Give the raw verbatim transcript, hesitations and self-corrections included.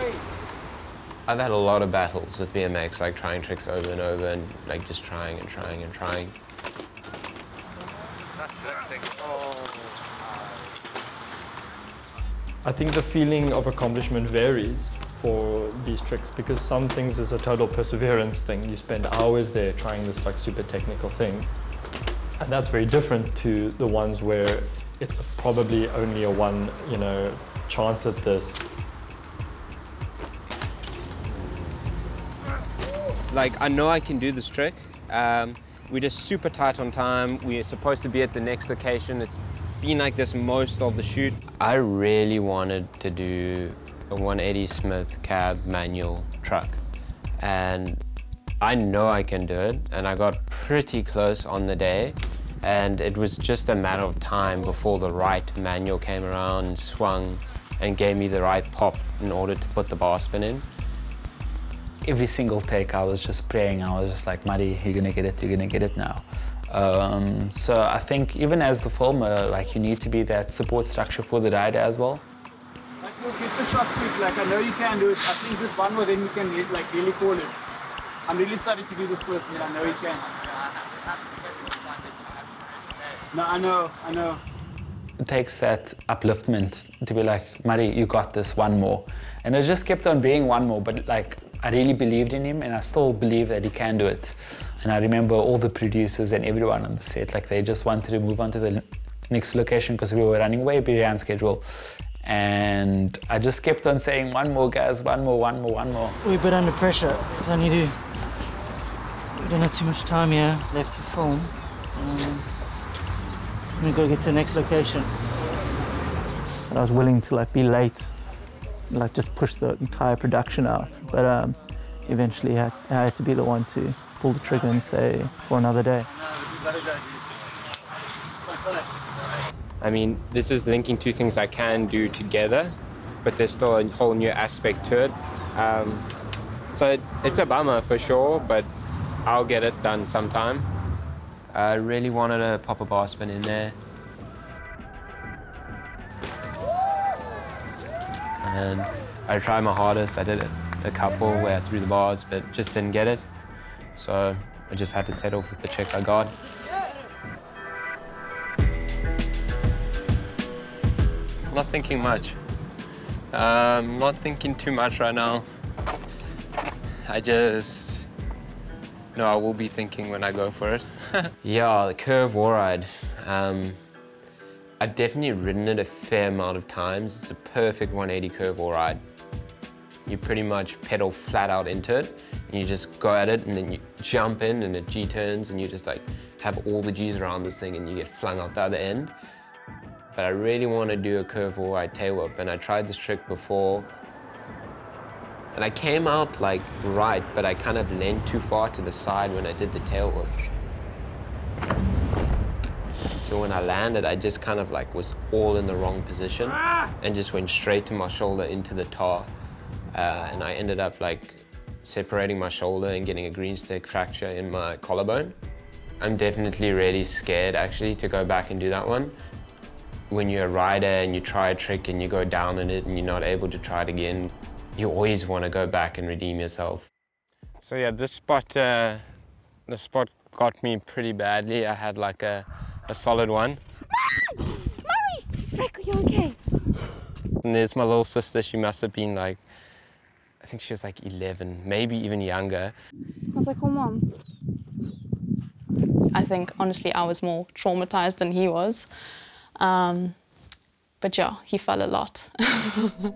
I've had a lot of battles with B M X, like trying tricks over and over and like just trying and trying and trying. I think the feeling of accomplishment varies for these tricks because some things is a total perseverance thing. You spend hours there trying this like super technical thing. And that's very different to the ones where it's probably only a one, you know, chance at this. Like, I know I can do this trick. Um, we're just super tight on time. We're supposed to be at the next location. It's been like this most of the shoot. I really wanted to do a one eighty Smith cab manual truck. And I know I can do it. And I got pretty close on the day. And it was just a matter of time before the right manual came around and swung and gave me the right pop in order to put the bar spin in. Every single take I was just praying. I was just like, Muddy, you're gonna get it, you're gonna get it now. Um, so I think even as the filmer, like you need to be that support structure for the rider as well. Like, you'll get the shot quick, like I know you can do it. I think this one more then you can like really call it. I'm really sorry to be this person, but I know you can. No, I know, I know. It takes that upliftment to be like, Muddy, you got this, one more. And it just kept on being one more, but like, I really believed in him and I still believe that he can do it. And I remember all the producers and everyone on the set, like they just wanted to move on to the next location because we were running way behind schedule. And I just kept on saying, one more guys, one more, one more, one more. We're a bit under pressure because I need to, we don't have too much time here left to film. Um, I'm gonna go get to the next location. And I was willing to like be late, like just push the entire production out. But um, eventually I, I had to be the one to pull the trigger and say, for another day. I mean, this is linking two things I can do together, but there's still a whole new aspect to it. Um, so it, it's a bummer for sure, but I'll get it done sometime. I really wanted to pop a bar spin in there. And I tried my hardest. I did it a couple where I threw the bars, but just didn't get it. So I just had to settle with the trick I got. Not thinking much. Um, not thinking too much right now. I just, no, I will be thinking when I go for it. Yeah, the curve wall ride. Um, I've definitely ridden it a fair amount of times. It's a perfect one eighty curve wall ride. You pretty much pedal flat out into it, and you just go at it, and then you jump in, and it G-turns, and you just like have all the G's around this thing, and you get flung out the other end. But I really want to do a curve wall ride tail whip, and I tried this trick before. And I came out like right, but I kind of leaned too far to the side when I did the tail whip. So when I landed, I just kind of like was all in the wrong position and just went straight to my shoulder into the tar. Uh, and I ended up like separating my shoulder and getting a green stick fracture in my collarbone. I'm definitely really scared actually to go back and do that one. When you're a rider and you try a trick and you go down in it and you're not able to try it again, you always want to go back and redeem yourself. So yeah, this spot, uh, the spot got me pretty badly. I had like a, a solid one. Murray! Frank, are you okay? And there's my little sister. She must have been like, I think she was like eleven, maybe even younger. I was like, oh, Mom. I think, honestly, I was more traumatized than he was. Um, but yeah, he fell a lot.